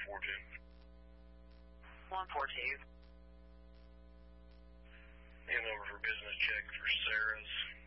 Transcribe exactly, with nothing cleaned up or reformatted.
four two. one four two. And over for business check for Sarah's